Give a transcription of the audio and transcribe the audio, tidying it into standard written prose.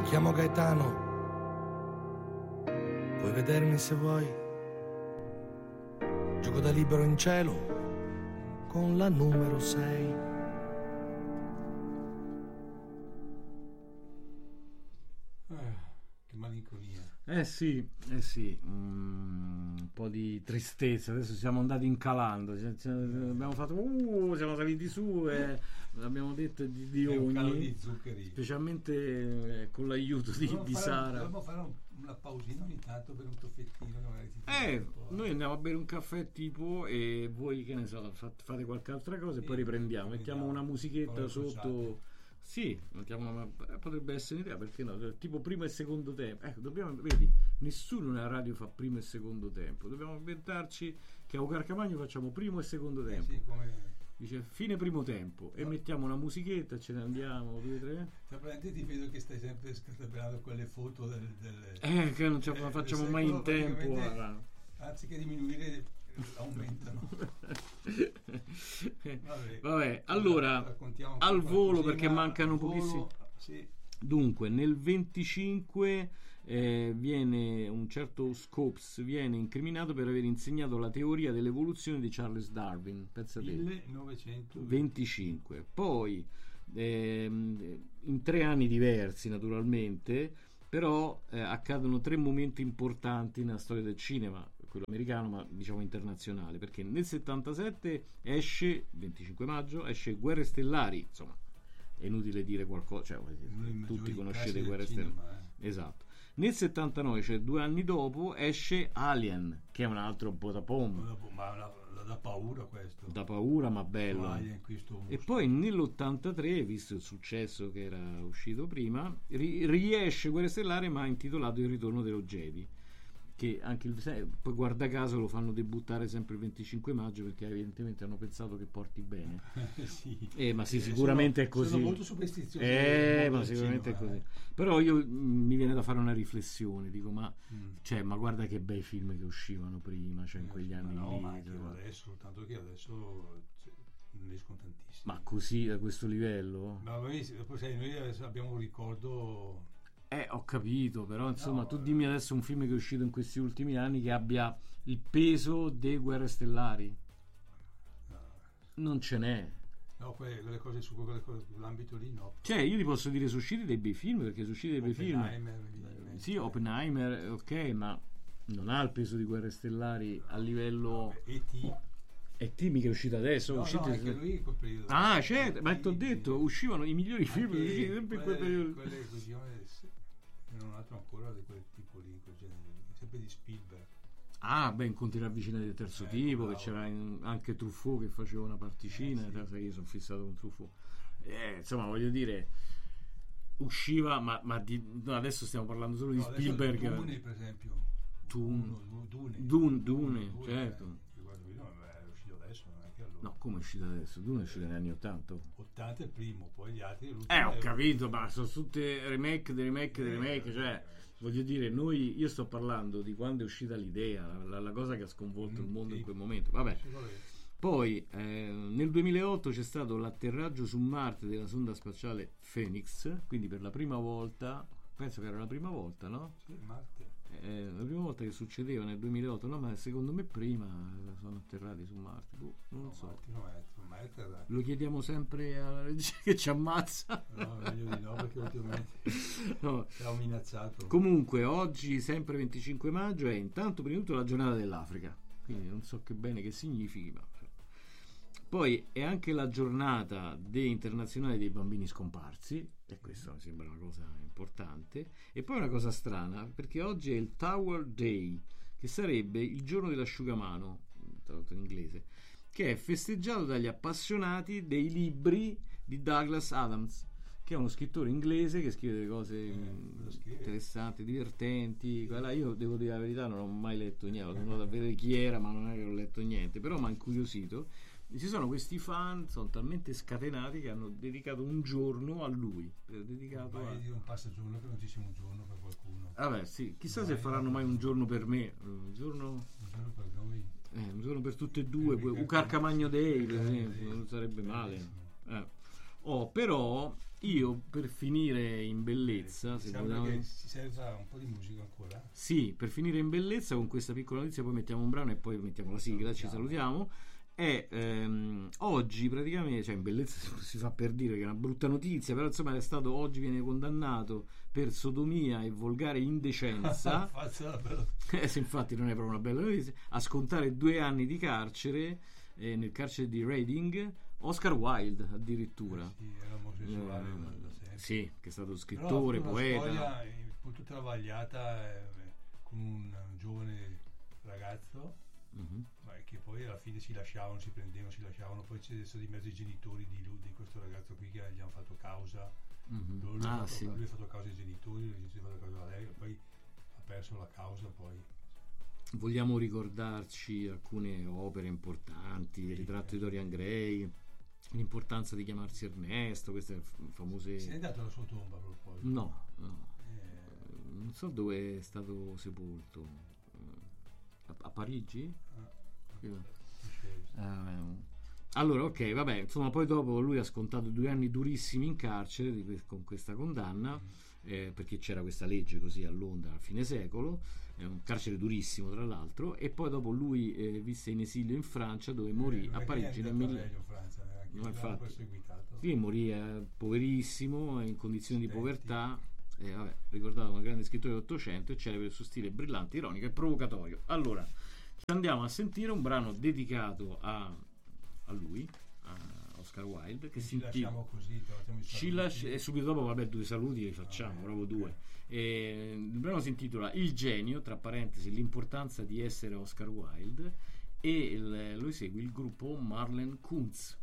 chiamo Gaetano, puoi vedermi se vuoi. Gioco da libero in cielo con la numero 6. Che malinconia. Sì, un po' di tristezza. Adesso siamo andati incalando, abbiamo fatto siamo saliti su e abbiamo detto di Un calo ogni, di zuccheri. specialmente con l'aiuto di Sara. Dobbiamo fare una pausina ogni tanto per un toffettino. Noi andiamo a bere un caffè tipo e voi che ne so, fate qualche altra cosa e poi riprendiamo. Mettiamo una musichetta sotto. Sì, potrebbe essere un'idea, perché no? Tipo primo e secondo tempo. Ecco, vedi, nessuno nella radio fa primo e secondo tempo. Dobbiamo inventarci che a Ucarcamagno facciamo primo e secondo tempo. Sì, come... Dice fine primo tempo e mettiamo una musichetta e ce ne andiamo, 2, 3. Praticamente ti vedo che stai sempre scatenando quelle foto che non ce la facciamo mai in tempo. Anziché diminuire, aumentano. Vabbè, allora al volo, perché mancano pochissimi. Sì. Dunque, nel 25 viene un certo Scopes viene incriminato per aver insegnato la teoria dell'evoluzione di Charles Darwin. Pensate, 1925. Poi in 3 anni diversi, naturalmente, però accadono 3 momenti importanti nella storia del cinema, quello americano ma diciamo internazionale, perché nel 77 esce, 25 maggio, esce Guerre Stellari, insomma è inutile dire qualcosa, cioè, tutti conoscete Guerre Stellari, esatto. Nel 79, cioè 2 anni dopo, esce Alien, che è un altro po' da pompa, ma da paura questo, da paura ma bello. Alien, e poi nell'83, visto il successo che era uscito prima, riesce Guerre Stellari ma intitolato Il ritorno dello Jedi, che anche poi guarda caso lo fanno debuttare sempre il 25 maggio, perché evidentemente hanno pensato che porti bene. Sì. Ma sì, sicuramente è così. Sono molto superstiziosi. Ma sicuramente è così. Però mi viene da fare una riflessione, dico ma guarda che bei film che uscivano prima, cioè in quegli anni lì. Ma anche adesso, tanto che adesso ne escono tantissimi. Ma così a questo livello? Ma noi adesso abbiamo un ricordo. Ho capito, però insomma tu dimmi adesso un film che è uscito in questi ultimi anni che abbia il peso dei Guerre Stellari. Non ce n'è. No, quelle cose su quell'ambito lì no. Cioè io ti posso dire sono usciti dei bei film, perché sono usciti dei bei film. Sì, Oppenheimer, ok, ma non ha il peso di Guerre Stellari a livello. E.T. mica è uscito adesso. No, anche lui in quel periodo. Certo, ma ti ho detto, uscivano i migliori film usciti sempre in quel periodo. Quelle così non un altro ancora di quel tipo lì, quel genere lì, sempre di Spielberg. Incontri ravvicinati del terzo tipo, bravo. Che c'era anche Truffaut che faceva una particina, sì. Io sono fissato con Truffaut. Insomma, voglio dire, usciva, ma adesso stiamo parlando solo di Spielberg. Dune, per esempio. Dune, certo. È uscito adesso, non è che allora. No, come è uscito adesso? Dune è uscito negli anni 80. 80 è il primo, poi gli altri. Ho capito, ma sono tutte remake, cioè. Voglio dire, io sto parlando di quando è uscita l'idea, la cosa che ha sconvolto il mondo in quel momento. Vabbè. Poi nel 2008 c'è stato l'atterraggio su Marte della sonda spaziale Phoenix, quindi per la prima volta, penso che era la prima volta, no? Sì, Marte. La prima volta che succedeva nel 2008, no, ma secondo me prima sono atterrati su Marte. Non so. Marte lo chiediamo sempre alla regia che ci ammazza. No, meglio di no, perché ultimamente siamo minacciato. Comunque oggi, sempre 25 maggio, è intanto prima di tutto la giornata dell'Africa, quindi non so che bene che significhi, ma poi è anche la giornata internazionale dei bambini scomparsi, e questo mi sembra una cosa importante. E poi una cosa strana, perché oggi è il Tower Day, che sarebbe il giorno dell'asciugamano, tradotto in inglese, che è festeggiato dagli appassionati dei libri di Douglas Adams, che è uno scrittore inglese che scrive delle cose interessanti, divertenti. Io devo dire la verità, non ho mai letto niente, sono andato a vedere chi era, ma non è che ho letto niente, però mi ha incuriosito. Ci sono questi fan, sono talmente scatenati che hanno dedicato un giorno a lui. Dedicato un passagiorno che non ci sia un giorno per qualcuno. Vabbè, sì, chissà se faranno mai un giorno per me, un giorno per noi. Un giorno per tutte e due, un Carcamagno Day, per esempio, non sarebbe male. Però Io per finire in bellezza, se Sembra vogliamo... che si serva un po' di musica ancora. Sì, per finire in bellezza con questa piccola notizia, poi mettiamo un brano e poi mettiamo la sigla, ci salutiamo. E oggi praticamente, cioè in bellezza si fa per dire che è una brutta notizia, però insomma è stato, oggi viene condannato per sodomia e volgare indecenza. Se infatti non è proprio una bella notizia, a scontare 2 anni di carcere nel carcere di Reading, Oscar Wilde addirittura. Sì, era omosessuale da sempre. Sì, che è stato scrittore, però poeta. una storia molto travagliata con un giovane ragazzo, ma che poi alla fine si lasciavano, si prendevano, si lasciavano, poi c'è adesso di mezzo i genitori di questo ragazzo qui che gli hanno fatto causa. Lui ha fatto causa ai genitori, lui ha fatto causa a lei, e poi ha perso la causa. Poi vogliamo ricordarci alcune opere importanti, il ritratto di Dorian Gray, l'importanza di chiamarsi Ernesto, queste famose... Se n'è dato la sua tomba a proposito? No. Non so dove è stato sepolto. A Parigi? Allora, ok, vabbè, insomma, poi dopo lui ha scontato 2 anni durissimi in carcere con questa condanna, perché c'era questa legge così a Londra a fine secolo, un carcere durissimo tra l'altro, e poi dopo lui visse in esilio in Francia, dove morì a Parigi nel Sì, morì poverissimo, in condizioni di povertà. Vabbè, ricordato un grande scrittore dell'Ottocento e celebre il suo stile brillante, ironico e provocatorio. Allora, ci andiamo a sentire un brano dedicato a lui, a Oscar Wilde, che si intitola e subito dopo, vabbè, 2 saluti li facciamo, proprio 2. Il brano si intitola Il genio, tra parentesi, l'importanza di essere Oscar Wilde, e lo esegue il gruppo Marlen Kunz.